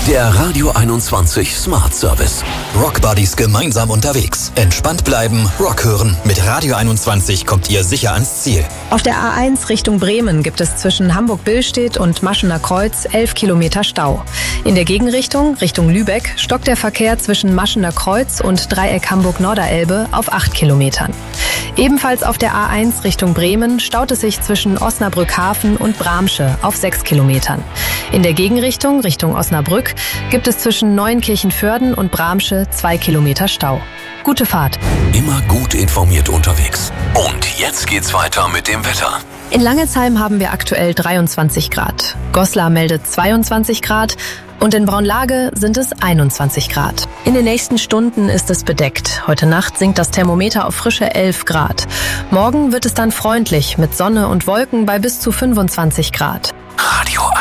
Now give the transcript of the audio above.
Der Radio 21 Smart Service. Rockbuddies gemeinsam unterwegs. Entspannt bleiben, Rock hören. Mit Radio 21 kommt ihr sicher ans Ziel. Auf der A1 Richtung Bremen gibt es zwischen Hamburg-Billstedt und Maschener Kreuz 11 Kilometer Stau. In der Gegenrichtung, Richtung Lübeck, stockt der Verkehr zwischen Maschener Kreuz und Dreieck Hamburg-Norderelbe auf 8 Kilometern. Ebenfalls auf der A1 Richtung Bremen staut es sich zwischen Osnabrück-Hafen und Bramsche auf 6 Kilometern. In der Gegenrichtung, Richtung Osnabrück, gibt es zwischen Neunkirchen-Vörden und Bramsche 2 Kilometer Stau. Gute Fahrt. Immer gut informiert unterwegs. Und jetzt geht's weiter mit dem Wetter. In Langelsheim haben wir aktuell 23 Grad. Goslar meldet 22 Grad und in Braunlage sind es 21 Grad. In den nächsten Stunden ist es bedeckt. Heute Nacht sinkt das Thermometer auf frische 11 Grad. Morgen wird es dann freundlich mit Sonne und Wolken bei bis zu 25 Grad. Radio